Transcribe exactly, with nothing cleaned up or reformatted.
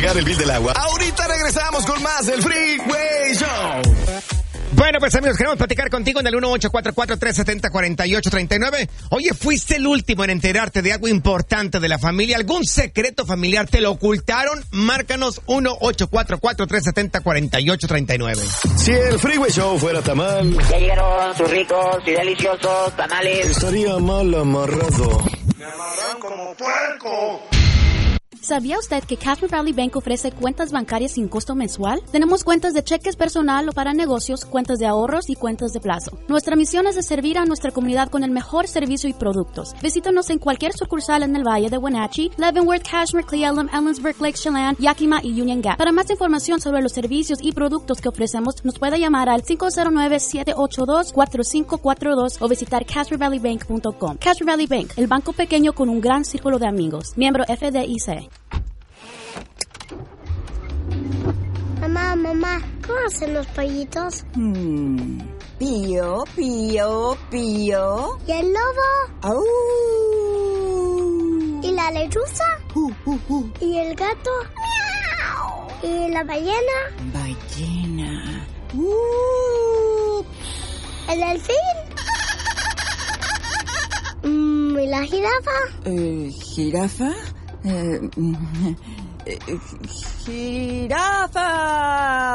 pagar el bill del agua. Ahorita regresamos con más del Freeway Show. Bueno, pues amigos, queremos platicar contigo en el uno ocho cuatro cuatro, tres siete cero, cuatro ocho tres nueve. Oye, fuiste el último en enterarte de algo importante de la familia. ¿Algún secreto familiar te lo ocultaron? Márcanos uno ocho cuatro cuatro, tres siete cero, cuatro ocho tres nueve. Si el Freeway Show fuera tamal, ya llegaron sus ricos y deliciosos tamales. Estaría mal amarrado. Me amarran como puerco. ¿Sabía usted que Cashmere Valley Bank ofrece cuentas bancarias sin costo mensual? Tenemos cuentas de cheques personal o para negocios, cuentas de ahorros y cuentas de plazo. Nuestra misión es de servir a nuestra comunidad con el mejor servicio y productos. Visítanos en cualquier sucursal en el Valle de Wenatchee, Leavenworth, Cashmere, Cle Elum, Ellensburg, Lake Chelan, Yakima y Union Gap. Para más información sobre los servicios y productos que ofrecemos, nos puede llamar al cinco cero nueve, siete ocho dos, cuatro cinco cuatro dos o visitar cashmere valley bank punto com. Cashmere Valley Bank, el banco pequeño con un gran círculo de amigos. Miembro F D I C. Mamá, mamá, ¿cómo hacen los pollitos? Hmm. Pío, pío, pío. ¿Y el lobo? ¡Au! ¿Y la lechuza? Uh, uh, uh. ¿Y el gato? ¡Miau! ¿Y la ballena? Ballena. Uh. ¿El delfín? Mm, ¿Y la jirafa? Eh, ¿Jirafa? Eh, eh, ¡Jirafa!